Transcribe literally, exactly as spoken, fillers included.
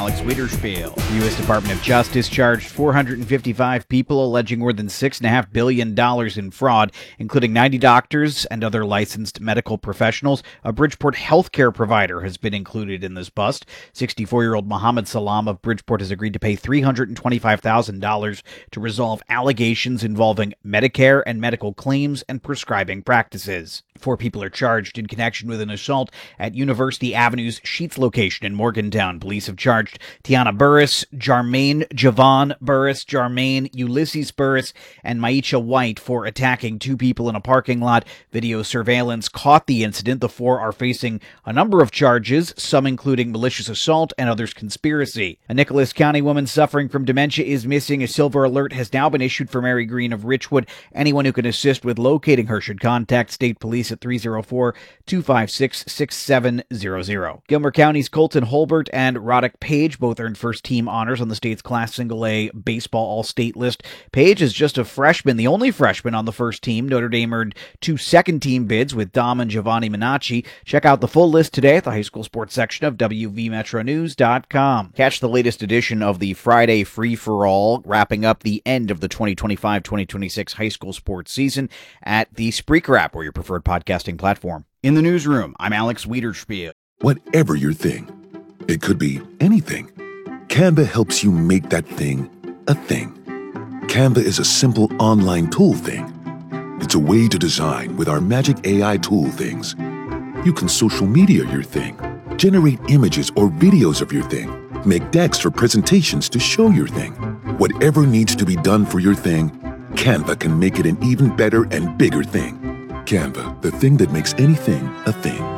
Alex Wiederspiel. The U S Department of Justice charged four hundred fifty-five people alleging more than six point five billion dollars in fraud, including ninety doctors and other licensed medical professionals. A Bridgeport healthcare provider has been included in this bust. sixty-four-year-old Mohammed Salam of Bridgeport has agreed to pay three hundred twenty-five thousand dollars to resolve allegations involving Medicare and medical claims and prescribing practices. Four people are charged in connection with an assault at University Avenue's Sheets location in Morgantown. Police have charged Tiana Burris, Jarmaine Javon Burris, Jarmaine Ulysses Burris, and Maisha White for attacking two people in a parking lot. Video surveillance caught the incident. The four are facing a number of charges, some including malicious assault and others conspiracy. A Nicholas County woman suffering from dementia is missing. A silver alert has now been issued for Mary Green of Richwood. Anyone who can assist with locating her should contact state police at three oh four, two five six, six seven zero zero. Gilmer County's Colton Holbert and Roddick Page both earned first-team honors on the state's Class Single A baseball all-state list. Page is just a freshman, the only freshman on the first team. Notre Dame earned two second-team bids with Dom and Giovanni Minacci. Check out the full list today at the high school sports section of W V Metro News dot com. Catch the latest edition of the Friday Free-for-All, wrapping up the end of the twenty twenty-five twenty twenty-six high school sports season at the Spreaker app or your preferred podcasting platform. In the newsroom, I'm Alex Wiederspiel. Whatever your thing, it could be anything. Canva helps you make that thing a thing. Canva is a simple online tool thing. It's a way to design with our magic A I tool things. You can social media your thing, generate images or videos of your thing, make decks or presentations to show your thing. Whatever needs to be done for your thing, Canva can make it an even better and bigger thing. Canva, the thing that makes anything a thing.